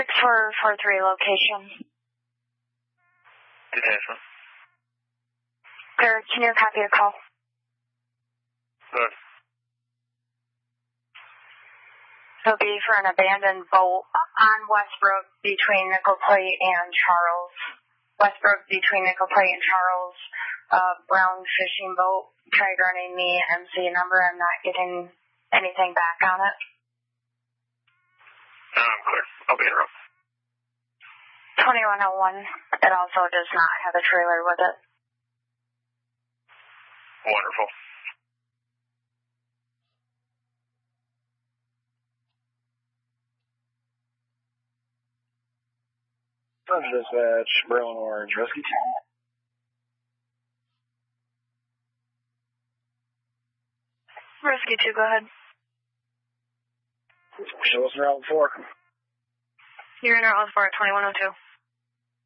6443 location. Detachment. Clear, can you copy a call? Good. It'll be for an abandoned boat on Westbrook between Nickel Plate and Charles. Westbrook between Nickel Plate and Charles. Brown fishing boat. Tried running the MC number. I'm not getting anything back on it. I'm clear. I'll be in room. 2101. It also does not have a trailer with it. Wonderful. Dispatch, Brown Orange, Rescue 2. Rescue 2, go ahead. Show us around 4. You're in route 4 at 2102.